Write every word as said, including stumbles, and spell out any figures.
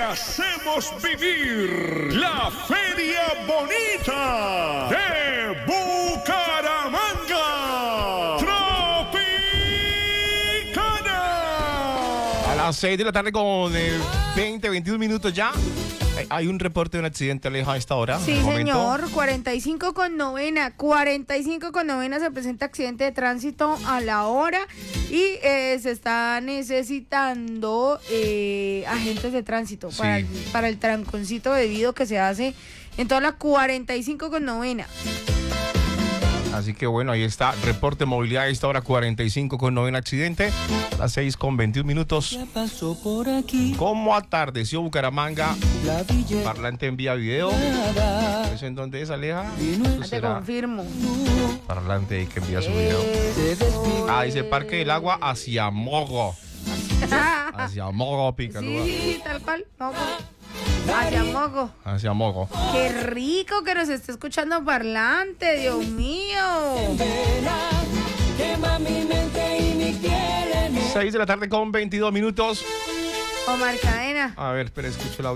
hacemos vivir la Feria Bonita de Bucaramanga. Tropicana. A las seis de la tarde con eh, veinte, veintiún minutos ya. Hay un reporte de un accidente, Aleja, a esta hora. Sí, señor. cuarenta y cinco con novena. cuarenta y cinco con novena se presenta accidente de tránsito a la hora y eh, se está necesitando eh, agentes de tránsito sí. para, el, para el tranconcito debido que se hace en toda la cuarenta y cinco con novena. Así que bueno, ahí está, reporte de movilidad a esta hora, cuarenta y cinco con novena accidente, a las seis con veintiún minutos. Ya pasó por aquí. ¿Cómo atardeció Bucaramanga? Parlante envía video. ¿Eso en dónde es, Aleja? Te confirmo. Parlante que envía su video. Ah, dice Parque del Agua hacia Mogo. Hacia Mogo, Picalúa. Sí, tal cual, Mogo. Hacia Mogo. Hacia Mogo. Qué rico que nos esté escuchando Parlante, Dios mío. seis de la tarde con veintidós minutos. Omar Cadena. A ver, espera, escucho el audio.